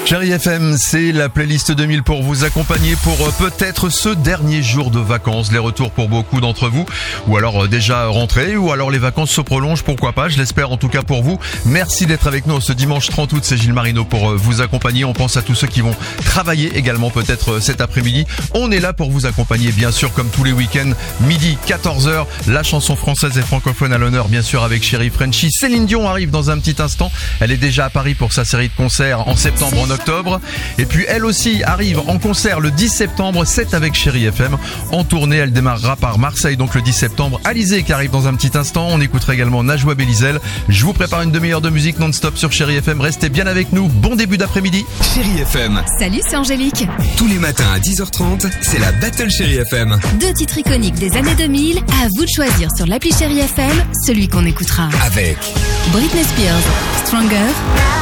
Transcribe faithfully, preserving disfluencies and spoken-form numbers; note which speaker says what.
Speaker 1: Chérie F M, c'est la playlist deux mille pour vous accompagner pour euh, peut-être ce dernier jour de vacances. Les retours pour beaucoup d'entre vous, ou alors euh, déjà rentrés, ou alors les vacances se prolongent, pourquoi pas, je l'espère en tout cas pour vous. Merci d'être avec nous ce dimanche trente août, c'est Gilles Marino pour euh, vous accompagner. On pense à tous ceux qui vont travailler également peut-être euh, cet après-midi. On est là pour vous accompagner bien sûr comme tous les week-ends, midi quatorze heures, la chanson française et francophone à l'honneur bien sûr avec Chérie Frenchy. Céline Dion arrive dans un petit instant, elle est déjà à Paris pour sa série de concerts en septembre, en octobre. Et puis elle aussi arrive en concert le dix septembre, c'est avec Chérie F M. En tournée, elle démarrera par Marseille donc le dix septembre. Alizé qui arrive dans un petit instant. On écoutera également Najwa Belizel. Je vous prépare une demi-heure de musique non-stop sur Chérie F M. Restez bien avec nous. Bon début d'après-midi.
Speaker 2: Chérie F M.
Speaker 3: Salut, c'est Angélique.
Speaker 2: Tous les matins à dix heures trente, c'est la Battle Chérie F M.
Speaker 3: Deux titres iconiques des années deux mille. À vous de choisir sur l'appli Chérie F M celui qu'on écoutera.
Speaker 2: Avec
Speaker 3: Britney Spears, Stronger.